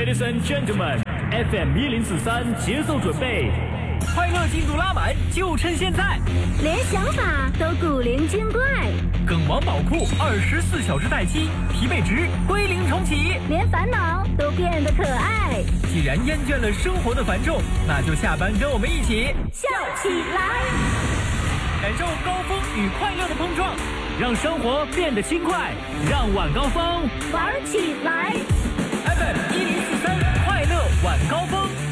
Ladies and gentlemen, FM 1043节奏准备，快乐进度拉满，就趁现在。 连想法都古灵精怪， 梗王宝库24小时待机，疲惫值归零重启， 连烦恼都变得可爱。 既然厌倦了生活的繁重，那就下班跟我们一起笑起来， 感受高峰与快乐的碰撞，让生活变得轻快，让晚高峰玩起来。 FM 1043快乐晚高峰。